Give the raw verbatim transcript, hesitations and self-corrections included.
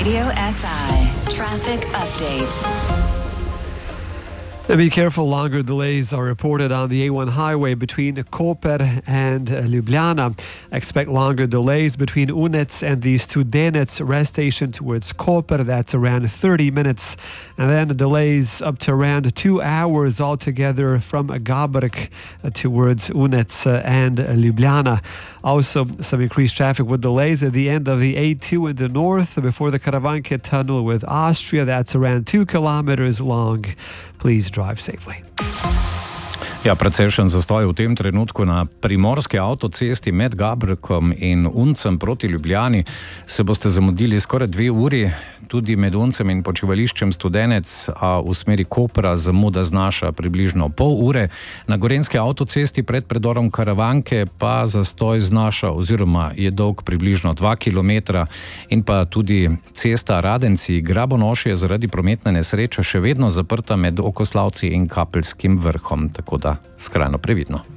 Radio S I Traffic Update. Be careful, longer delays are reported on the A one highway between Koper and Ljubljana. Expect longer delays between Unec and the Studenec rest station towards Koper. That's around thirty minutes. And then delays up to around two hours altogether from Gabrek towards Unec and Ljubljana. Also, some increased traffic with delays at the end of the A two in the north before the Karavanke tunnel with Austria. That's around two kilometers long. Please drive safely. Ja, precejšen zastoj v tem trenutku na primorski avtocesti med Gabrekom in Uncem proti Ljubljani. Se boste zamudili skoraj dve uri, tudi med Uncem in počivališčem Studenec, a v smeri Kopra zamuda znaša približno pol ure. Na gorenjski avtocesti pred predorom Karavanke pa zastoj znaša oziroma je dolg približno dva kilometra in pa tudi cesta Radenci-Grabonoš je zaradi prometne nesreče še vedno zaprta med Okoslavci in Kapelskim vrhom, tako da skrajno previdno.